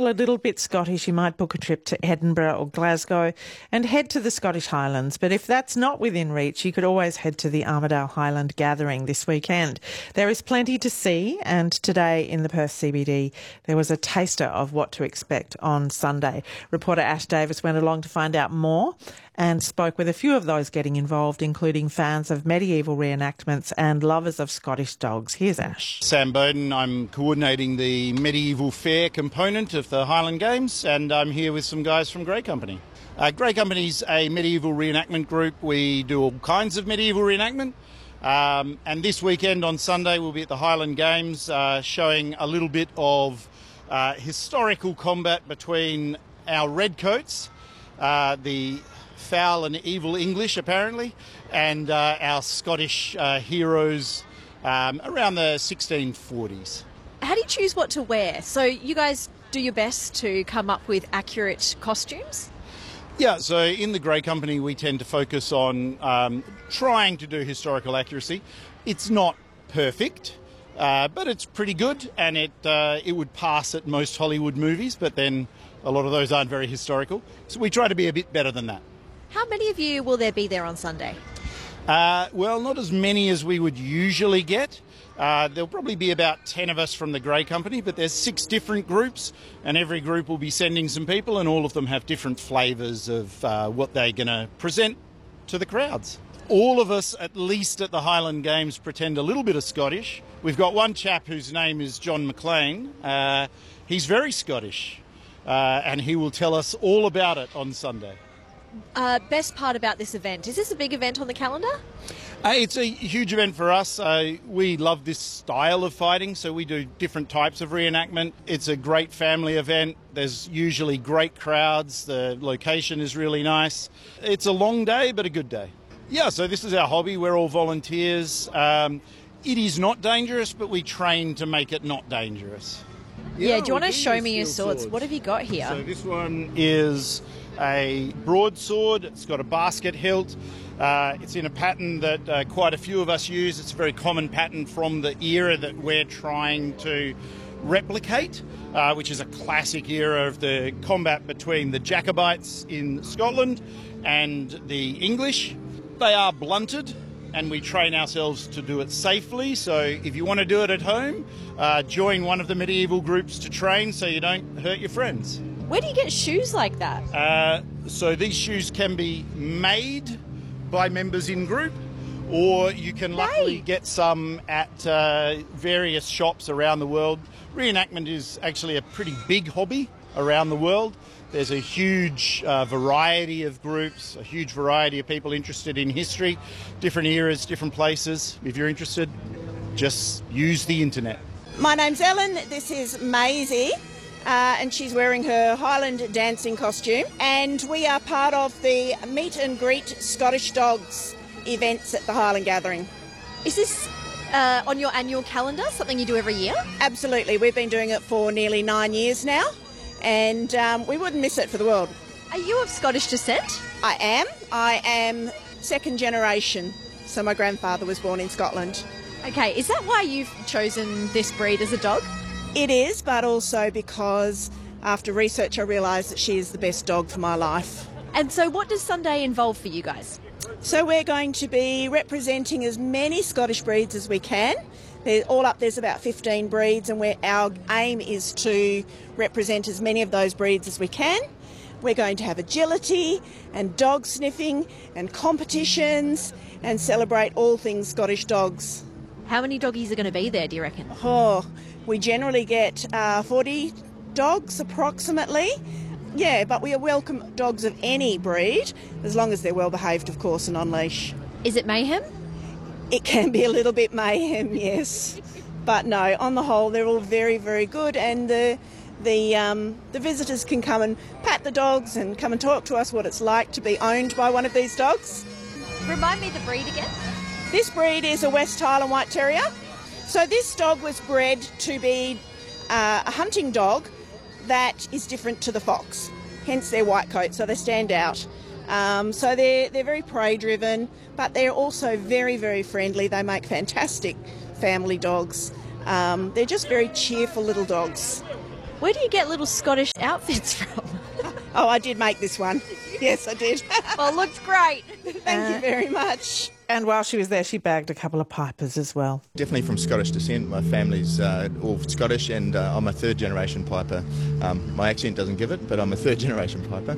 feel a little bit Scottish, you might book a trip to Edinburgh or Glasgow and head to the Scottish Highlands. But if that's not within reach, you could always head to the Armidale Highland Gathering this weekend. There is plenty to see, and today in the Perth CBD there was a taster of what to expect on Sunday. Reporter Ash Davis went along to find out more and spoke with a few of those getting involved, including fans of medieval reenactments and lovers of Scottish dogs. Here's Ash. Sam Bowden, I'm coordinating the medieval fair component of the Highland Games, and I'm here with some guys from Grey Company. Grey Company's a medieval reenactment group. We do all kinds of medieval reenactment, and this weekend on Sunday we'll be at the Highland Games showing a little bit of historical combat between our redcoats, the foul and evil English apparently, and our Scottish heroes around the 1640s. How do you choose what to wear? So you guys do your best to come up with accurate costumes? Yeah, so in the Grey Company we tend to focus on trying to do historical accuracy. It's not perfect, but it's pretty good, and it would pass at most Hollywood movies, but then a lot of those aren't very historical. So we try to be a bit better than that. How many of you will there be there on Sunday? Well, not as many as we would usually get. There'll probably be about 10 of us from the Grey Company, but there's 6 different groups, and every group will be sending some people, and all of them have different flavours of what they're going to present to the crowds. All of us, at least at the Highland Games, pretend a little bit of Scottish. We've got one chap whose name is John McLean. He's very Scottish, and he will tell us all about it on Sunday. Best part about this event, is this a big event on the calendar? It's a huge event for us. We love this style of fighting, so we do different types of reenactment. It's a great family event. There's usually great crowds. The location is really nice. It's a long day, but a good day. Yeah, so this is our hobby. We're all volunteers. It is not dangerous, but we train to make it not dangerous. Yeah, do you want to show me your swords? What have you got here? So this one is a broadsword. It's got a basket hilt. It's in a pattern that quite a few of us use. It's a very common pattern from the era that we're trying to replicate, which is a classic era of the combat between the Jacobites in Scotland and the English. They are blunted, and we train ourselves to do it safely. So if you want to do it at home, join one of the medieval groups to train so you don't hurt your friends. Where do you get shoes like that? So these shoes can be made by members in group, or you can luckily get some at various shops around the world. Reenactment is actually a pretty big hobby around the world. There's a huge variety of groups, a huge variety of people interested in history, different eras, different places. If you're interested, just use the internet. My name's Ellen, this is Maisie, and she's wearing her Highland dancing costume, and we are part of the Meet and Greet Scottish Dogs events at the Highland Gathering. Is this on your annual calendar, something you do every year? Absolutely, we've been doing it for nearly 9 years now, and we wouldn't miss it for the world. Are you of Scottish descent? I am second generation, so my grandfather was born in Scotland. Okay, is that why you've chosen this breed as a dog? It is, but also because after research I realised that she is the best dog for my life. And so what does Sunday involve for you guys? So we're going to be representing as many Scottish breeds as we can. There's about 15 breeds, and our aim is to represent as many of those breeds as we can. We're going to have agility and dog sniffing and competitions and celebrate all things Scottish dogs. How many doggies are going to be there, do you reckon? We generally get 40 dogs approximately. Yeah, but we welcome dogs of any breed, as long as they're well behaved, of course, and on leash. Is it mayhem? It can be a little bit mayhem, yes. But no, on the whole, they're all very, very good, and the visitors can come and pat the dogs and come and talk to us what it's like to be owned by one of these dogs. Remind me the breed again. This breed is a West Highland White Terrier. So this dog was bred to be a hunting dog that is different to the fox, hence their white coat, so they stand out. So they're very prey driven, but they're also very, very friendly. They make fantastic family dogs. They're just very cheerful little dogs. Where do you get little Scottish outfits from? Oh, I did make this one. Yes, I did. Oh, it looks great. Thank you very much. And while she was there, she bagged a couple of pipers as well. Definitely from Scottish descent. My family's all Scottish, and I'm a third-generation piper. My accent doesn't give it, but I'm a third-generation piper.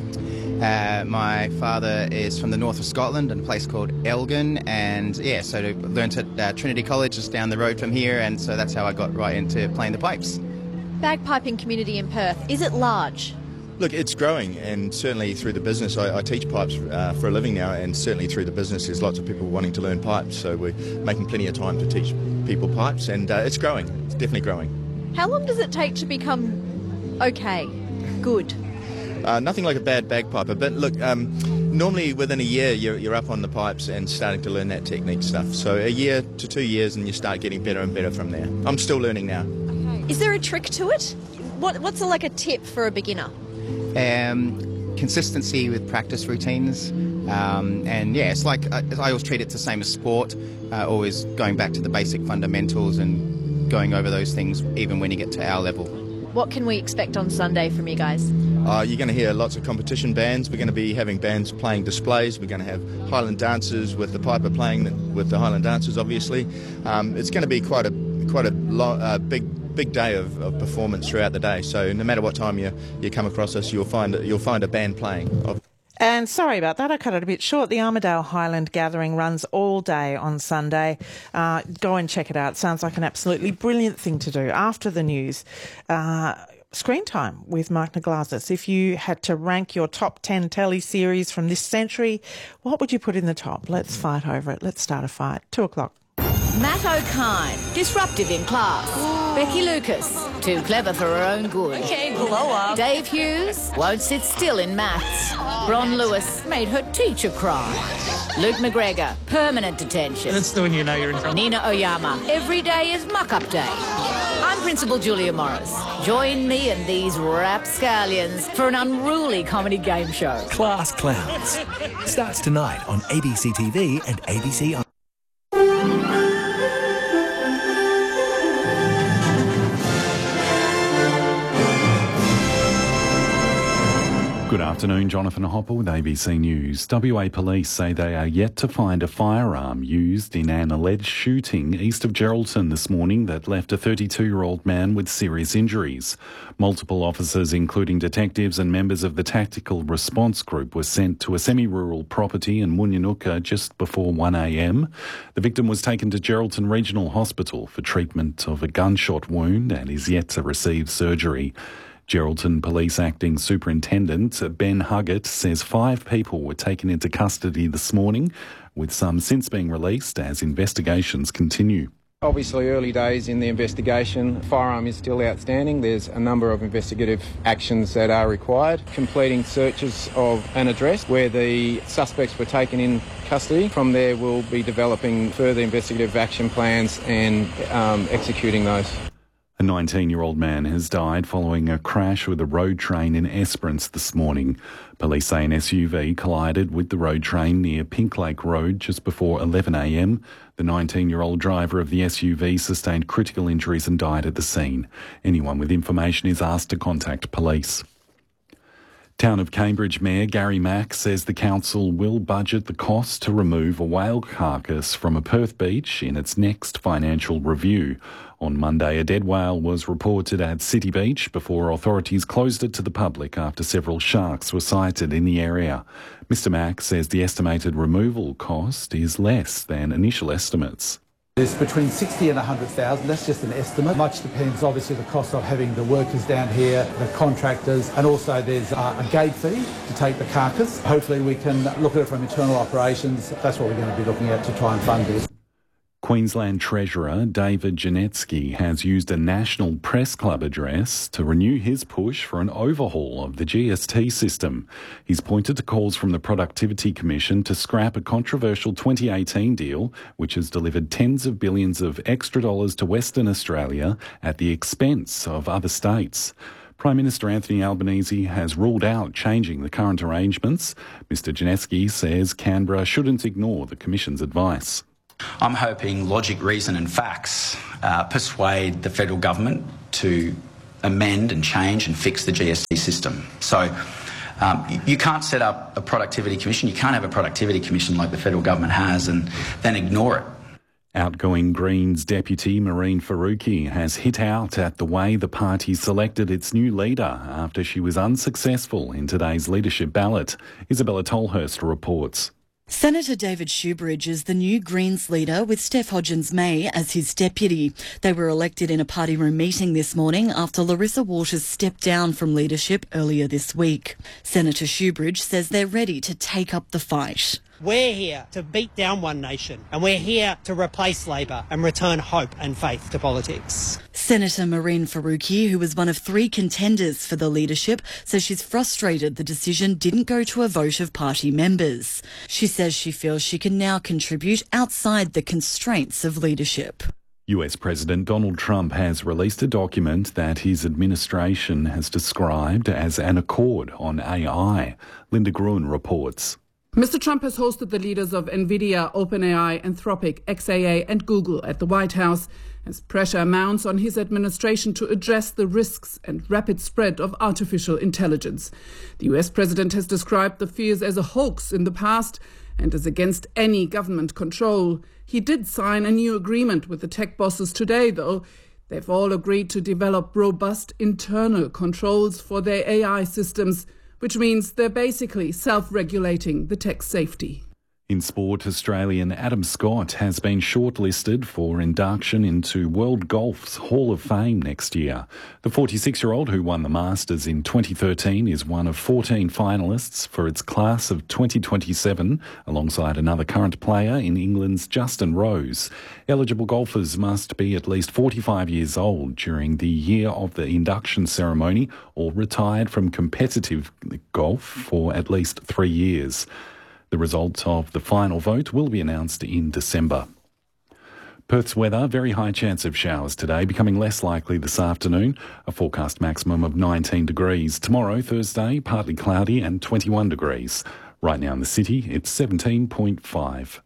My father is from the north of Scotland in a place called Elgin, and so I learnt at Trinity College just down the road from here, and so that's how I got right into playing the pipes. Bagpiping community in Perth, is it large? Look, it's growing, and certainly through the business, I teach pipes for a living now, and certainly through the business there's lots of people wanting to learn pipes, so we're making plenty of time to teach people pipes, and it's growing. It's definitely growing. How long does it take to become okay, good? Nothing like a bad bagpiper, but look, normally within a year you're up on the pipes and starting to learn that technique stuff. So a year to 2 years and you start getting better and better from there. I'm still learning now. Okay. Is there a trick to it? What's like a tip for a beginner? Consistency with practice routines, it's like I always treat it the same as sport, always going back to the basic fundamentals and going over those things even when you get to our level. What can we expect on Sunday from you guys? You're going to hear lots of competition bands. We're going to be having bands playing displays. We're going to have Highland dancers with the piper playing with the Highland dancers, obviously. It's going to be quite a big day of performance throughout the day. So no matter what time you come across us, you'll find a band playing. And sorry about that, I cut it a bit short. The Armidale Highland Gathering runs all day on Sunday. Go and check it out. Sounds like an absolutely brilliant thing to do after the news. Screen Time with Mark Naglazis. If you had to rank your top 10 telly series from this century, what would you put in the top? Let's fight over it. Let's start a fight. 2:00. Matt O'Kine, disruptive in class. Becky Lucas, too clever for her own good. Okay, blow up. Dave Hughes, won't sit still in maths. Ron Lewis made her teacher cry. Luke McGregor, permanent detention. That's the one you know you're in trouble. Nina Oyama, every day is muck-up day. I'm Principal Julia Morris. Join me and these rapscallions for an unruly comedy game show. Class Clowns. Starts tonight on ABC TV and ABC. Good afternoon, Jonathan Hopper with ABC News. WA Police say they are yet to find a firearm used in an alleged shooting east of Geraldton this morning that left a 32-year-old man with serious injuries. Multiple officers, including detectives and members of the Tactical Response Group, were sent to a semi-rural property in Munyanuka just before 1 a.m. The victim was taken to Geraldton Regional Hospital for treatment of a gunshot wound and is yet to receive surgery. Geraldton Police Acting Superintendent Ben Huggett says 5 people were taken into custody this morning, with some since being released as investigations continue. Obviously early days in the investigation. Firearm is still outstanding. There's a number of investigative actions that are required. Completing searches of an address where the suspects were taken in custody. From there we'll be developing further investigative action plans and executing those. A 19-year-old man has died following a crash with a road train in Esperance this morning. Police say an SUV collided with the road train near Pink Lake Road just before 11 a.m. The 19-year-old driver of the SUV sustained critical injuries and died at the scene. Anyone with information is asked to contact police. Town of Cambridge Mayor Gary Mack says the council will budget the cost to remove a whale carcass from a Perth beach in its next financial review. On Monday, a dead whale was reported at City Beach before authorities closed it to the public after several sharks were sighted in the area. Mr Mack says the estimated removal cost is less than initial estimates. There's between 60 and 100,000, that's just an estimate. Much depends obviously the cost of having the workers down here, the contractors, and also there's a gate fee to take the carcass. Hopefully we can look at it from internal operations. That's what we're going to be looking at to try and fund this. Queensland Treasurer David Janetsky has used a National Press Club address to renew his push for an overhaul of the GST system. He's pointed to calls from the Productivity Commission to scrap a controversial 2018 deal, which has delivered tens of billions of extra dollars to Western Australia at the expense of other states. Prime Minister Anthony Albanese has ruled out changing the current arrangements. Mr Janetsky says Canberra shouldn't ignore the Commission's advice. I'm hoping logic, reason and facts persuade the federal government to amend and change and fix the GST system. So you can't set up a productivity commission. You can't have a productivity commission like the federal government has and then ignore it. Outgoing Greens deputy Mehreen Faruqi has hit out at the way the party selected its new leader after she was unsuccessful in today's leadership ballot. Isabella Tolhurst reports. Senator David Shoebridge is the new Greens leader with Steph Hodgins-May as his deputy. They were elected in a party room meeting this morning after Larissa Waters stepped down from leadership earlier this week. Senator Shoebridge says they're ready to take up the fight. We're here to beat down One Nation, and we're here to replace Labor and return hope and faith to politics. Senator Mehreen Faruqi, who was one of 3 contenders for the leadership, says she's frustrated the decision didn't go to a vote of party members. She says she feels she can now contribute outside the constraints of leadership. US President Donald Trump has released a document that his administration has described as an accord on AI. Linda Gruen reports. Mr. Trump has hosted the leaders of NVIDIA, OpenAI, Anthropic, XAA and Google at the White House as pressure mounts on his administration to address the risks and rapid spread of artificial intelligence. The US president has described the fears as a hoax in the past and as against any government control. He did sign a new agreement with the tech bosses today, though. They've all agreed to develop robust internal controls for their AI systems, which means they're basically self-regulating the tech safety. In sport, Australian Adam Scott has been shortlisted for induction into World Golf's Hall of Fame next year. The 46-year-old who won the Masters in 2013 is one of 14 finalists for its class of 2027, alongside another current player in England's Justin Rose. Eligible golfers must be at least 45 years old during the year of the induction ceremony or retired from competitive golf for at least 3 years. The result of the final vote will be announced in December. Perth's weather, very high chance of showers today, becoming less likely this afternoon. A forecast maximum of 19 degrees. Tomorrow, Thursday, partly cloudy and 21 degrees. Right now in the city, it's 17.5.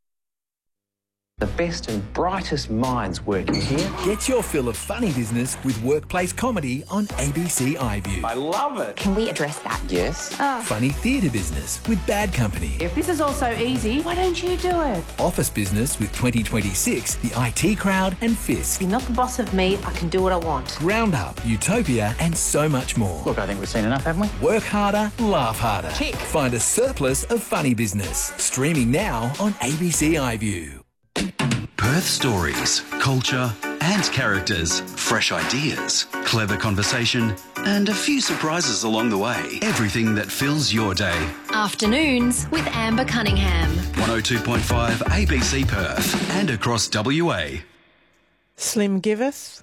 The best and brightest minds working here. Get your fill of funny business with workplace comedy on ABC iView. I love it. Can we address that? Yes. Funny theatre business with Bad Company. If this is all so easy, why don't you do it? Office business with 2026, the IT Crowd and Fisk. You're not the boss of me. I can do what I want. Ground Up, Utopia and so much more. Look, I think we've seen enough, haven't we? Work harder, laugh harder. Tick. Find a surplus of funny business. Streaming now on ABC iView. Perth stories, culture and characters, fresh ideas, clever conversation and a few surprises along the way. Everything that fills your day. Afternoons with Amber Cunningham. 102.5 ABC Perth and across WA. Slim giveth,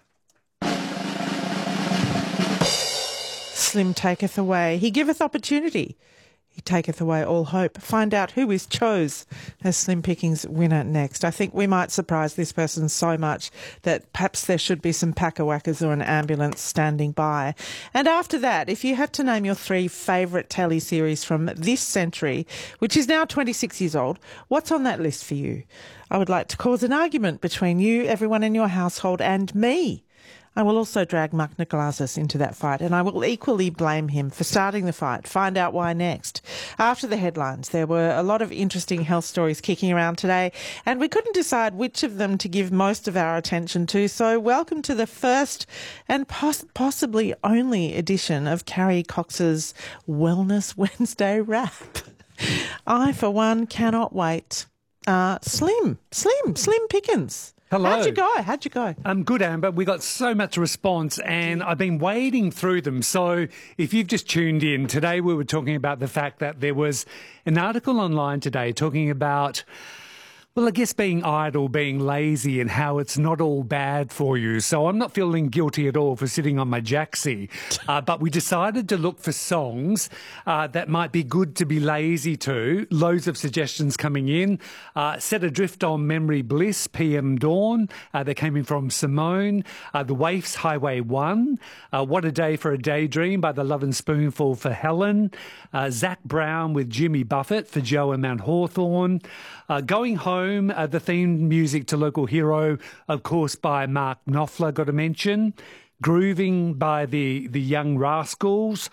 Slim taketh away. He giveth opportunity. He taketh away all hope. Find out who is chose as Slim Pickings winner next. I think we might surprise this person so much that perhaps there should be some packer-whackers or an ambulance standing by. And after that, if you had to name your 3 favourite telly series from this century, which is now 26 years old, what's on that list for you? I would like to cause an argument between you, everyone in your household, and me. I will also drag Mark Nikolazis into that fight, and I will equally blame him for starting the fight. Find out why next. After the headlines, there were a lot of interesting health stories kicking around today, and we couldn't decide which of them to give most of our attention to, so welcome to the first and possibly only edition of Carrie Cox's Wellness Wednesday Wrap. I, for one, cannot wait. Slim Pickens. Hello. How'd you go? I'm good, Amber. We got so much response and I've been wading through them. So if you've just tuned in, today we were talking about the fact that there was an article online today talking about, well, I guess being idle, being lazy and how it's not all bad for you. So I'm not feeling guilty at all for sitting on my jacksie. But we decided to look for songs that might be good to be lazy to. Loads of suggestions coming in. Set Adrift on Memory Bliss, PM Dawn. They came in from Simone. The Waifs, Highway 1. What a Day for a Daydream by the Love and Spoonful for Helen. Zach Brown with Jimmy Buffett for Joe and Mount Hawthorn. Going Home, the theme music to Local Hero, of course, by Mark Knopfler, got to mention. grooving by the young rascals.